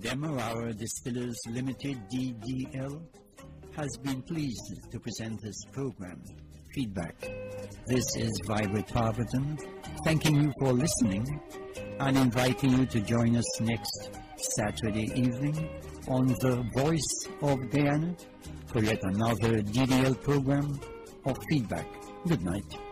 Demerara Distillers Limited DDL has been pleased to present this program, Feedback. This is Vibrat Parvatan, thanking you for listening and inviting you to join us next Saturday evening on the Voice of Guyana for yet another DDL program of Feedback. Good night.